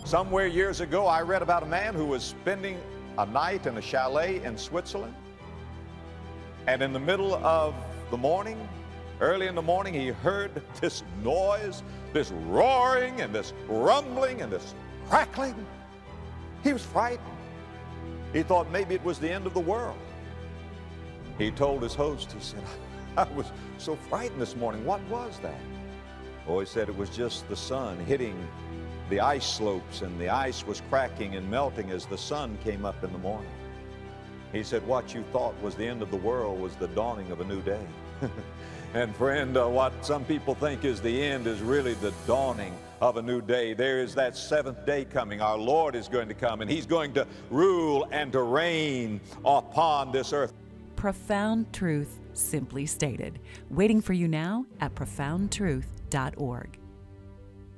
Somewhere years ago, I read about a man who was spending a night in a chalet in Switzerland. And in the middle of the morning, early in the morning, he heard this noise, this roaring and this rumbling and this crackling. He was frightened. He thought maybe it was the end of the world. He told his host, he said, I was so frightened this morning. What was that? Oh, he said it was just the sun hitting the ice slopes, and the ice was cracking and melting as the sun came up in the morning. He said what you thought was the end of the world was the dawning of a new day. And friend, what some people think is the end is really the dawning of a new day. There is that seventh day coming. Our Lord is going to come, and He's going to rule and to reign upon this earth. Profound truth simply stated. Waiting for you now at profoundtruth.org.